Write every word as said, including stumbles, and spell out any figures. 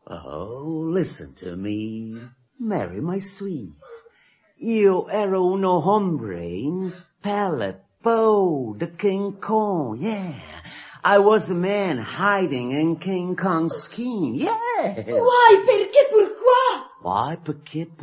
Oh, listen to me, Mary, my sweet. Io ero uno hombre in Pellet Bow, the King Kong, yeah. I was a man hiding in King Kong's skin, yes. Why, perché, pourquoi? Why, perché